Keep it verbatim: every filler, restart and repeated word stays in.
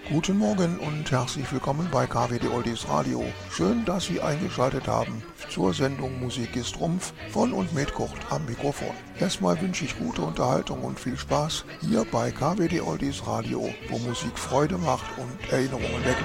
Guten Morgen und herzlich willkommen bei K W D Oldies Radio. Schön, dass Sie eingeschaltet haben zur Sendung Musik ist Rumpf von und mit Kurt am Mikrofon. Erstmal wünsche ich gute Unterhaltung und viel Spaß hier bei K W D Oldies Radio, wo Musik Freude macht und Erinnerungen weckt.